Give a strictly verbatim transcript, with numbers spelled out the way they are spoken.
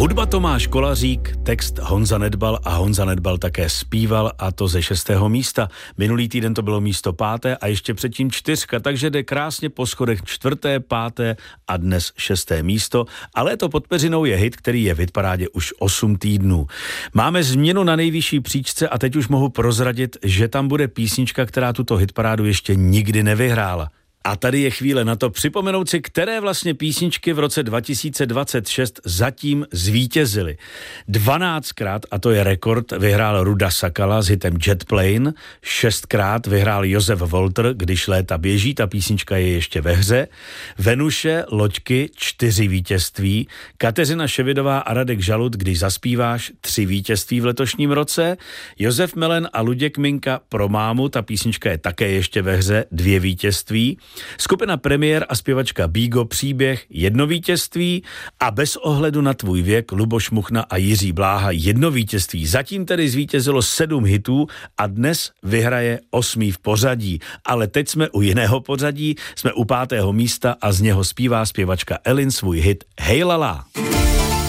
Hudba Tomáš Kolařík, text Honza Nedbal a Honza Nedbal také zpíval, a to ze šestého místa. Minulý týden to bylo místo páté a ještě předtím čtyřka, takže jde krásně po schodech čtvrté, páté a dnes šesté místo. A Léto pod peřinou je hit, který je v hitparádě už osm týdnů. Máme změnu na nejvyšší příčce a teď už mohu prozradit, že tam bude písnička, která tuto hitparádu ještě nikdy nevyhrála. A tady je chvíle na to připomenout si, které vlastně písničky v roce dva tisíce dvacet šest zatím zvítězily. dvanáctkrát, a to je rekord, vyhrál Ruda Sakala s hitem Jet Plane, šestkrát vyhrál Josef Walter, Když léta běží, ta písnička je ještě ve hře, Venuše, Loďky, čtyři vítězství, Kateřina Ševidová a Radek Žalud, Když zaspíváš, tři vítězství v letošním roce, Josef Melen a Luděk Minka Pro mámu, ta písnička je také ještě ve hře, dvě vítězství, skupina Premiér a zpěvačka Bígo Příběh, jedno vítězství a Bez ohledu na tvůj věk Luboš Muchna a Jiří Bláha, jedno vítězství. Zatím tedy zvítězilo sedm hitů a dnes vyhraje osmý v pořadí. Ale teď jsme u jiného pořadí, jsme u pátého místa a z něho zpívá zpěvačka Elin svůj hit Hej lala.